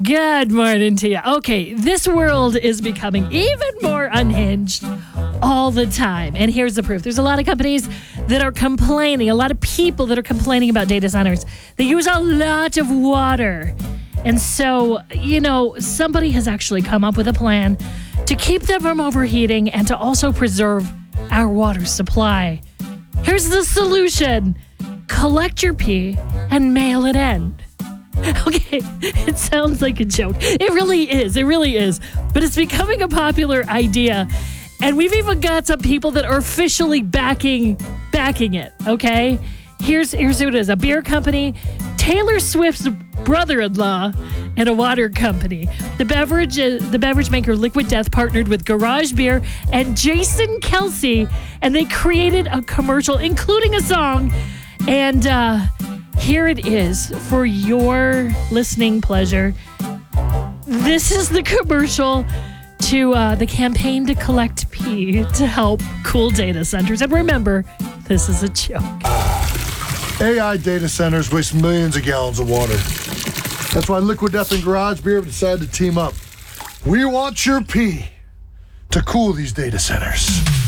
Good morning to you. Okay, this world is becoming even more unhinged all the time. And here's the proof. There's a lot of companies that are complaining, a lot of people that are complaining about data centers. They use a lot of water. And so, somebody has actually come up with a plan to keep them from overheating and to also preserve our water supply. Here's the solution. Collect your pee and mail it in. Okay, it sounds like a joke. It really is. It really is. But it's becoming a popular idea. And we've even got some people that are officially backing it, okay? Here's who it is. A beer company, Taylor Swift's brother-in-law, and a water company. The beverage maker Liquid Death partnered with Garage Beer and Jason Kelsey, and they created a commercial, including a song. And here it is for your listening pleasure. This is the commercial to the campaign to collect pee to help cool data centers. And remember, this is a joke. AI data centers waste millions of gallons of water. That's why Liquid Death and Garage Beer have decided to team up. We want your pee to cool these data centers.